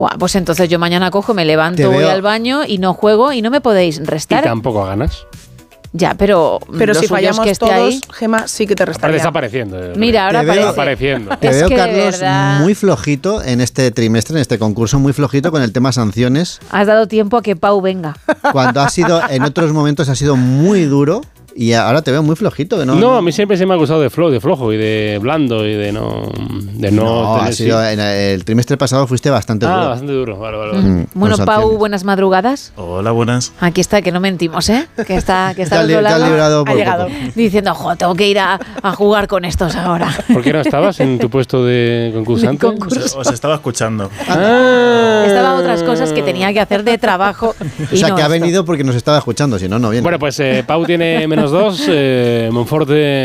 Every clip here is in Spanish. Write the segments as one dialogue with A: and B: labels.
A: Buah, pues entonces yo mañana cojo, me levanto, voy al baño y no juego y no me podéis restar.
B: Y tampoco ganas.
A: Ya, pero
C: si fallamos
A: que esté
C: todos,
A: ahí,
C: Gema sí que te restaría.
B: Está apareciendo.
A: Mira, ahora
B: apareciendo.
D: Te veo, Carlos, muy flojito en este trimestre, en este concurso, muy flojito con el tema sanciones.
A: Has dado tiempo a que Pau venga.
D: Cuando en otros momentos ha sido muy duro. Y ahora te veo muy flojito.
B: No, a mí siempre se me ha acusado de flojo y de blando y de no
D: ha sido, en el trimestre pasado fuiste bastante duro.
B: Bastante duro. Vale.
A: Bueno, Pau, buenas madrugadas.
E: Hola, buenas.
A: Aquí está, que no mentimos, ¿eh? Que está
D: te has librado por
C: llegado.
A: Diciendo, tengo que ir a jugar con estos ahora.
B: ¿Por qué no estabas en tu puesto de concursante?
E: Os estaba escuchando.
A: Estaba a otras cosas que tenía que hacer de trabajo.
D: O sea, que ha venido porque nos estaba escuchando, si no, no viene.
B: Bueno, pues Pau tiene -2, Monforte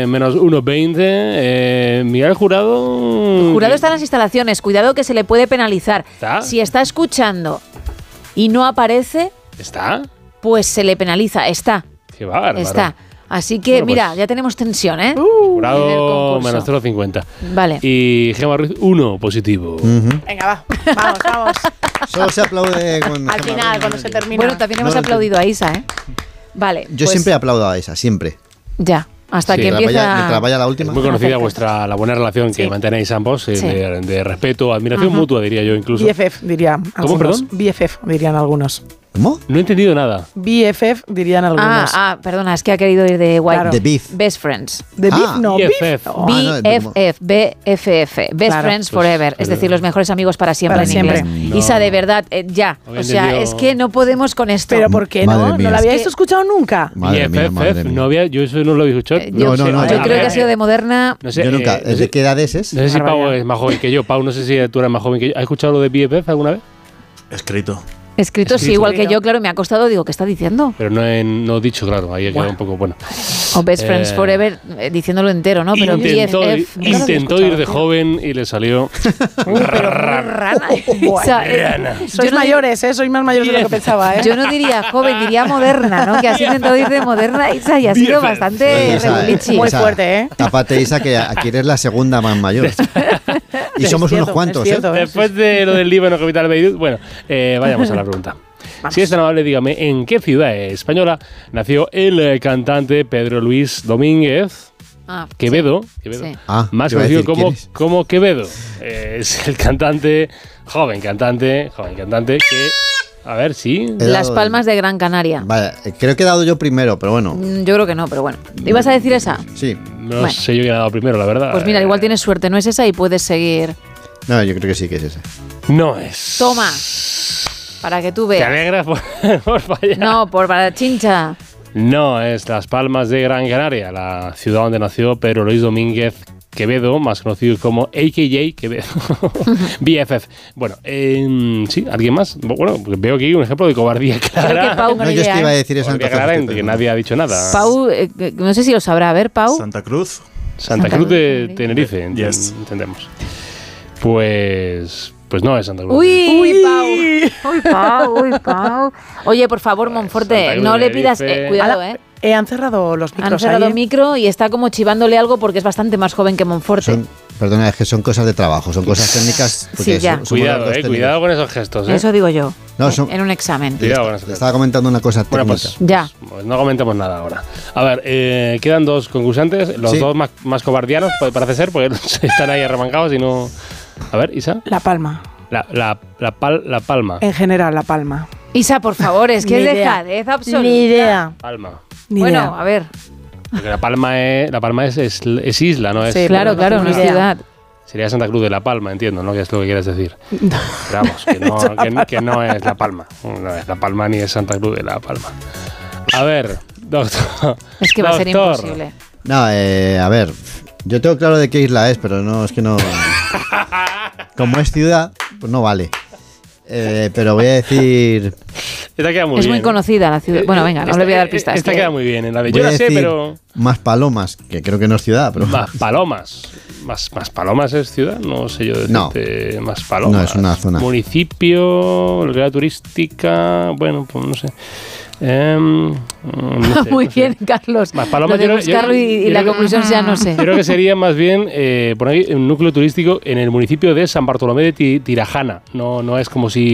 B: -1,20, Miguel Jurado...
A: El jurado está en las instalaciones, cuidado que se le puede penalizar.
B: ¿Está?
A: Si está escuchando y no aparece...
B: ¿Está?
A: Pues se le penaliza, está.
B: Qué bárbaro.
A: Está. Así que,
B: bueno,
A: mira, ya tenemos tensión, ¿eh?
B: Jurado -0,50.
A: Vale.
B: Y Gemma Ruiz, 1 positivo.
C: Venga, vamos.
D: Solo se aplaude
C: al final, cuando se termina.
A: Bueno, también hemos aplaudido a Isa, ¿eh? Vale.
D: Yo siempre aplaudo a Isa, siempre.
A: Ya. Hasta que empieza...
D: Mientras vaya la última.
B: Es muy conocida la buena relación que mantenéis ambos, de respeto, admiración mutua, diría yo incluso.
C: BFF, dirían algunos.
B: ¿Cómo, perdón?
C: BFF, dirían algunos.
D: ¿Cómo?
B: No he entendido nada.
C: BFF, dirían algunos.
A: Perdona, es que ha querido ir de White.
C: Claro.
D: The Beef.
A: Best Friends.
C: ¿De Beef? No,
B: BFF.
A: BFF, BFF, Best Friends Forever, es decir, los mejores amigos para siempre en inglés.
B: No.
A: Isa, de verdad, ya. O sea, es que no podemos con esto.
C: ¿Pero por qué no? ¿No lo habíais escuchado nunca?
D: Madre mía.
B: Yo eso no lo había escuchado.
A: Yo creo que ha sido de Moderna.
B: No sé,
D: yo nunca. ¿Desde qué edad es?
B: No sé si Pau es más joven que yo. Pau, no sé si tú eres más joven que yo. ¿Has escuchado lo de BFF alguna vez?
A: Escrito, sí, igual que yo, claro, me ha costado, digo, ¿qué está diciendo?
B: Pero no he dicho, claro, ahí ha quedado un poco bueno.
A: O Best Friends Forever, diciéndolo entero, ¿no? Pero
B: intentó ir de joven y le salió
A: rana.
C: Sois mayores, ¿eh? Sois más mayores de lo que pensaba, ¿eh?
A: Yo no diría joven, diría moderna, ¿no? Que has intentado ir de moderna, Isa, y ha sido bastante regulichi.
C: Muy fuerte, ¿eh?
D: Tápate, Isa, que aquí eres la segunda más mayor. Y somos unos cuantos, ¿eh?
B: Después de lo del Líbano Capital Beirut, bueno, vayamos a la pregunta. Si es tan amable, dígame, ¿en qué ciudad española nació el cantante Pedro Luis Domínguez Quevedo?
A: Sí.
B: Más conocido como Quevedo. Es el joven cantante que... A ver, sí.
A: Las Palmas de Gran Canaria.
D: Vale, creo que he dado yo primero, pero bueno.
A: Yo creo que no, pero bueno. ¿Ibas a decir esa?
D: Sí.
B: No sé yo quién ha dado primero, la verdad.
A: Pues mira, igual tienes suerte, no es esa y puedes seguir.
D: No, yo creo que sí que es esa.
B: No es.
A: Toma. Para que tú veas.
B: ¿Te alegras por fallar?
A: No, para chincha.
B: No, es Las Palmas de Gran Canaria, la ciudad donde nació Pedro Luis Domínguez Quevedo, más conocido como AKJ Quevedo. BFF. Bueno, sí, ¿alguien más? Bueno, veo aquí un ejemplo de cobardía clara.
A: Creo que Pau no
D: yo es que iba a decir eso
B: antes. Que nadie ha dicho nada.
A: Pau, no sé si lo sabrá. A ver, Pau.
E: Santa Cruz
B: de Tenerife, entendemos. Pues no es Santa Cruz.
A: Uy, Pau. Oye, por favor, Monforte, no le pidas... cuidado,
C: Han cerrado los micros.
A: Han cerrado el micro y está como chivándole algo porque es bastante más joven que Monforte.
D: Perdona, es que son cosas de trabajo, son cosas técnicas.
A: Sí, ya.
B: Cuidado con esos gestos.
A: Eso digo yo,
D: no,
A: en un examen.
B: Cuidado con esos gestos.
D: Estaba comentando una cosa técnica.
B: Pues
A: ya.
B: No comentemos nada ahora. A ver, quedan dos concursantes, los dos más cobardianos, parece ser, porque están ahí arremangados y no... A ver, Isa.
C: La Palma.
B: La Palma.
C: En general, La Palma.
A: Isa, por favor, es que es dejadez absoluta.
C: Ni idea.
B: Palma.
A: Bueno, a ver.
B: Porque La Palma es isla, ¿no?
A: Sí, claro, una ciudad.
B: Sería Santa Cruz de La Palma, entiendo, ¿no? Que es lo que quieres decir. Pero vamos, que no es La Palma. No es La Palma ni es Santa Cruz de La Palma. A ver, doctor.
A: Es que va a ser imposible.
D: No, a ver, yo tengo claro de qué isla es, pero no, es que no... Como es ciudad, pues no vale. Pero voy a decir...
B: Esta queda muy
A: es
B: bien.
A: muy conocida la ciudad. Bueno, venga, no le voy a dar pistas.
B: Esta queda muy bien.
D: Yo la sé, pero... Maspalomas, que creo que no es ciudad, pero...
B: Maspalomas. ¿Maspalomas es ciudad? No sé yo decirte. No. Maspalomas.
D: No, es una zona.
B: Municipio, localidad turística... Bueno, pues no sé. No sé,
A: muy bien, Carlos.
B: Maspalomas,
A: lo de buscarlo y la conclusión sea no sé.
B: Creo que sería más bien por ahí un núcleo turístico en el municipio de San Bartolomé de Tirajana. No es como si